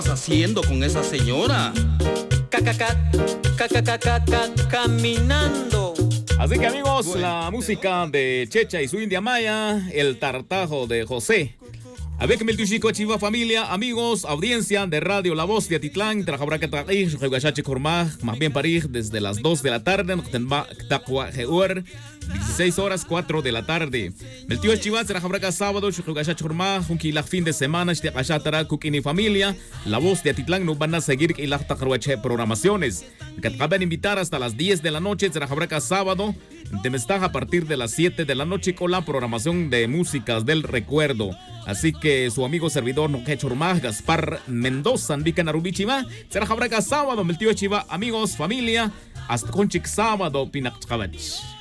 haciendo con esa señora? Caminando. Así que amigos, la música de Checha y su India Maya, el tartajo de José. A ver que me chico chiva familia, amigos, audiencia de Radio La Voz de Atitlán, trabajabra que traír, regachache cormaj, más bien parir desde las 2 de la tarde, 16 horas 4 de la tarde. El tío Chivas trabajabra que sábado, regachache cormaj, un kilaj fin de semana, este cachatara kukini familia, La Voz de Atitlán nos van a seguir y la programaciones. Que acaban de invitar hasta las 10 de la noche, trabajabra que sábado, de Mestaja a partir de las 7 de la noche con la programación de músicas del recuerdo. Así que su amigo servidor Noquechormaj, Gaspar Mendoza, Andica Narubichima, será jabraca sábado, el tío Chiva, amigos, familia, hasta con chic sábado, Pinachkavach.